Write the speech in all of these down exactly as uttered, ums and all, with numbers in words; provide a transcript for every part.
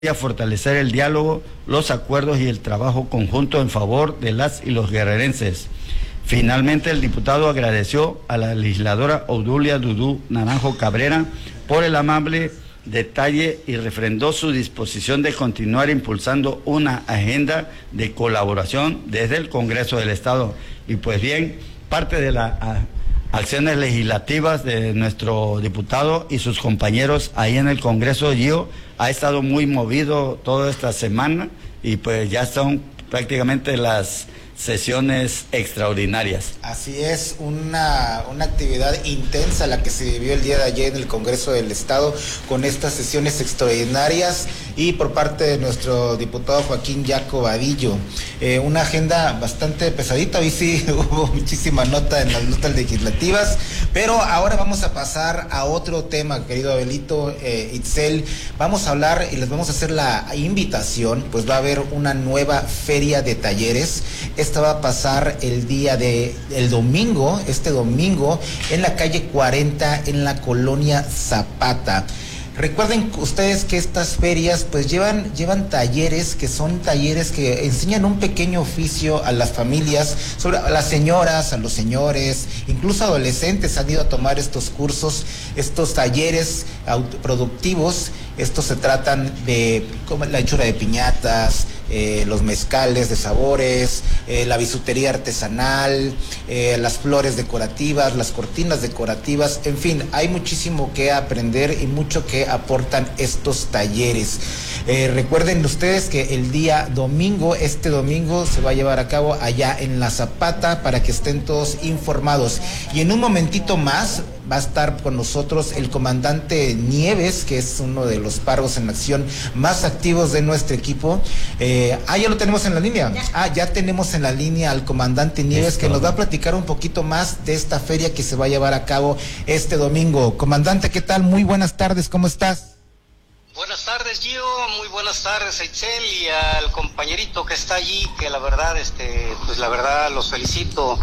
y a fortalecer el diálogo, los acuerdos y el trabajo conjunto en favor de las y los guerrerenses. Finalmente, el diputado agradeció a la legisladora Obdulia Dudú Naranjo Cabrera por el amable detalle y refrendó su disposición de continuar impulsando una agenda de colaboración desde el Congreso del Estado. Y pues bien, parte de las acciones legislativas de nuestro diputado y sus compañeros ahí en el Congreso, Gio, ha estado muy movido toda esta semana y pues ya son prácticamente las sesiones extraordinarias. Así es, una, una actividad intensa la que se vivió el día de ayer en el Congreso del Estado con estas sesiones extraordinarias y por parte de nuestro diputado Joaquín Yaco Vadillo. Eh, una agenda bastante pesadita, hoy sí hubo muchísima nota en las notas legislativas, pero ahora vamos a pasar a otro tema, querido Abelito, eh, Itzel. Vamos a hablar y les vamos a hacer la invitación, pues va a haber una nueva feria de talleres. Esta va a pasar el día de el domingo, este domingo, en la calle cuarenta, en la colonia Zapata. Recuerden ustedes que estas ferias pues llevan, llevan talleres que son talleres que enseñan un pequeño oficio a las familias, sobre a las señoras, a los señores, incluso adolescentes han ido a tomar estos cursos, estos talleres productivos. Estos se tratan de como la hechura de piñatas, eh, los mezcales de sabores, eh, la bisutería artesanal, eh, las flores decorativas, las cortinas decorativas, en fin, hay muchísimo que aprender y mucho que aportan estos talleres. Eh, recuerden ustedes que el día domingo, este domingo, se va a llevar a cabo allá en La Zapata para que estén todos informados. Y en un momentito más va a estar con nosotros el comandante Nieves, que es uno de los párrocos en acción más activos de nuestro equipo. Eh, ah, ya lo tenemos en la línea. Ya. Ah, ya tenemos en la línea al comandante Nieves, que nos va a platicar un poquito más de esta feria que se va a llevar a cabo este domingo. Comandante, ¿qué tal? Muy buenas tardes, ¿cómo estás? Buenas tardes, Gio, muy buenas tardes, Itzel, y al compañerito que está allí, que la verdad, este, pues la verdad los felicito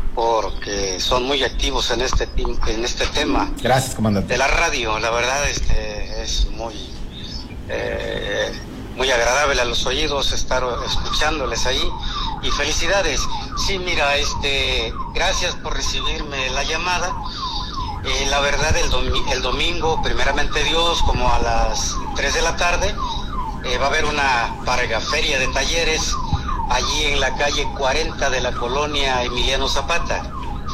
porque son muy activos en este en este tema. Gracias, comandante. De la radio, la verdad, este, es muy eh, muy agradable a los oídos estar escuchándoles ahí, y felicidades. Sí, mira, este, gracias por recibirme la llamada. Eh, la verdad, el, domi- el domingo, primeramente Dios, como a las tres de la tarde, eh, va a haber una parga feria de talleres allí en la calle cuarenta de la colonia Emiliano Zapata.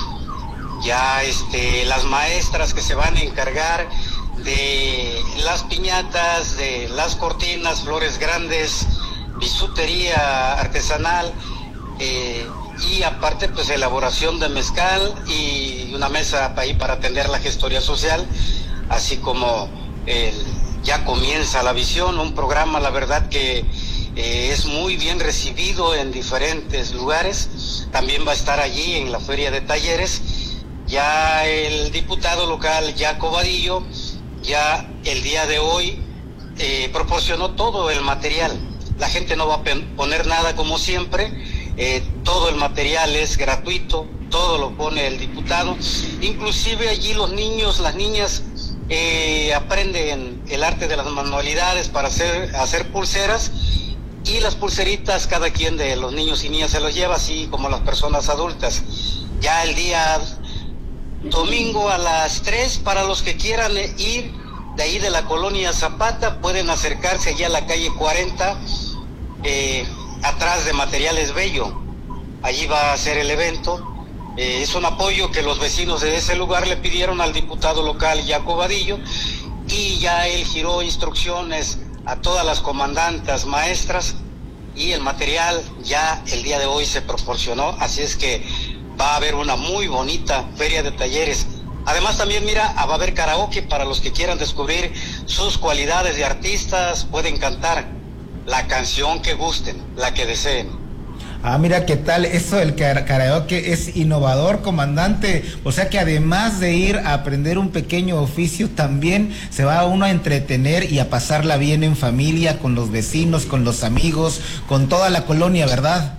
Ya este, las maestras que se van a encargar de las piñatas, de las cortinas, flores grandes, bisutería artesanal, eh, y aparte pues elaboración de mezcal y una mesa ahí para atender la gestoría social, así como el, ya comienza la visión, un programa la verdad que eh, es muy bien recibido en diferentes lugares. También va a estar allí en la feria de talleres ya el diputado local Yaco Vadillo, ya el día de hoy eh, proporcionó todo el material. La gente no va a poner nada como siempre. Eh, todo el material es gratuito, todo lo pone el diputado, inclusive allí los niños, las niñas eh, aprenden el arte de las manualidades para hacer, hacer pulseras, y las pulseritas cada quien de los niños y niñas se los lleva, así como las personas adultas. Ya el día domingo a las tres, para los que quieran ir de ahí de la colonia Zapata, pueden acercarse allá a la calle cuarenta, eh, atrás de Materiales Bello. Allí va a ser el evento. Eh, es un apoyo que los vecinos de ese lugar le pidieron al diputado local Yaco Vadillo, y ya él giró instrucciones a todas las comandantas maestras, y el material ya el día de hoy se proporcionó, así es que va a haber una muy bonita feria de talleres. Además también, mira, va a haber karaoke para los que quieran descubrir sus cualidades de artistas, pueden cantar la canción que gusten, la que deseen. Ah, mira qué tal, eso del karaoke es innovador, comandante. O sea que además de ir a aprender un pequeño oficio, también se va uno a entretener y a pasarla bien en familia, con los vecinos, con los amigos, con toda la colonia, ¿verdad?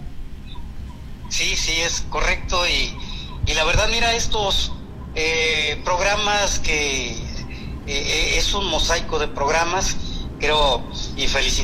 Sí, sí, es correcto. Y, y la verdad, mira, estos eh, programas que eh, es un mosaico de programas creo, y felicitar